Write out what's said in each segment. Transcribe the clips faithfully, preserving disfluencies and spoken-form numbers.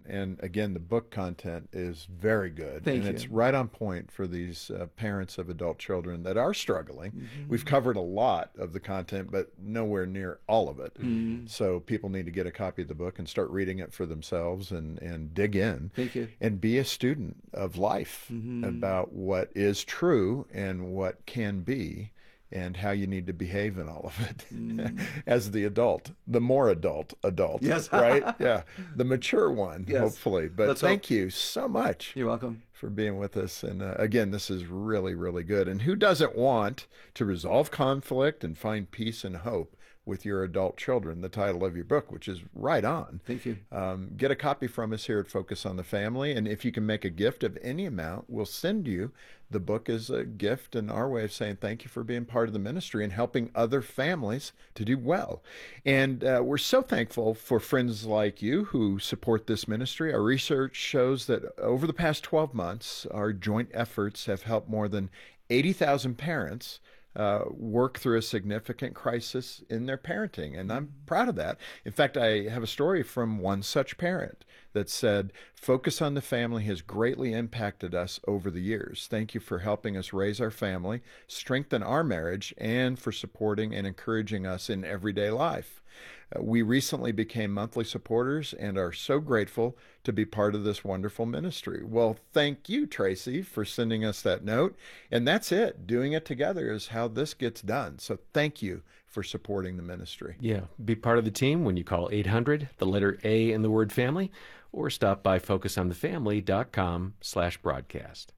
And again, the book content is very good. Thank and you. it's right on point for these uh, parents of adult children that are struggling. Mm-hmm. We've covered a lot of the content, but nowhere near all of it. Mm-hmm. So people need to get a copy of the book and start reading it for themselves and, and dig in. Thank you. And be a student of life mm-hmm. about what is true and what can be, and how you need to behave in all of it mm. as the adult, the more adult adult, yes. right? Yeah, the mature one, yes. hopefully. But Let's thank hope. you so much. You're welcome. For being with us. And uh, again, this is really, really good. And who doesn't want to resolve conflict and find peace and hope with your adult children? The title of your book, which is right on. Thank you. Um, get a copy from us here at Focus on the Family. And if you can make a gift of any amount, we'll send you the book as a gift and our way of saying thank you for being part of the ministry and helping other families to do well. And uh, we're so thankful for friends like you who support this ministry. Our research shows that over the past twelve months, our joint efforts have helped more than eighty thousand parents Uh, work through a significant crisis in their parenting. And I'm proud of that. In fact, I have a story from one such parent that said, Focus on the Family has greatly impacted us over the years. Thank you for helping us raise our family, strengthen our marriage, and for supporting and encouraging us in everyday life. Uh, we recently became monthly supporters and are so grateful to be part of this wonderful ministry. Well, thank you, Tracy, for sending us that note. And that's it. Doing it together is how this gets done. So thank you for supporting the ministry. Yeah. Be part of the team when you call eight hundred, the letter A in the word family, or stop by focusonthefamily.com slash broadcast.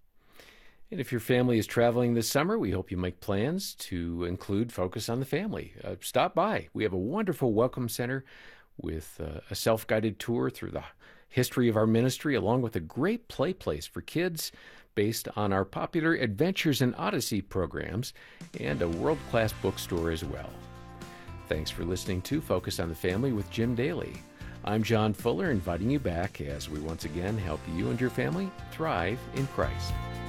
And if your family is traveling this summer, we hope you make plans to include Focus on the Family. Uh, stop by. We have a wonderful welcome center with uh, a self-guided tour through the history of our ministry, along with a great play place for kids based on our popular Adventures in Odyssey programs, and a world-class bookstore as well. Thanks for listening to Focus on the Family with Jim Daly. I'm John Fuller, inviting you back as we once again help you and your family thrive in Christ.